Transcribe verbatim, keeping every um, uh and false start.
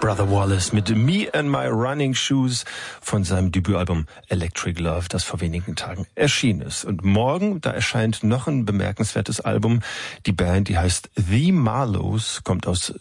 Brother Wallace mit Me and My Running Shoes von seinem Debütalbum Electric Love, das vor wenigen Tagen erschienen ist. Und morgen, da erscheint noch ein bemerkenswertes Album. Die Band, die heißt The Marlows, kommt aus